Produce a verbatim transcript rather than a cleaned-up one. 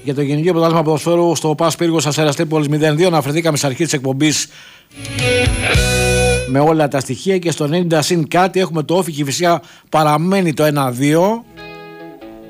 Για το Γενικό Πρωτάθλημα Ποδοσφαίρου στο ΠΑΣ Πύργος Αστέρας Τρίπολης μηδέν δύο. Αναφερθήκαμε στις αρχές της εκπομπής με όλα τα στοιχεία και στο ενενήντα συν κάτι έχουμε το Όφη Κηφισιά παραμένει το ένα δύο.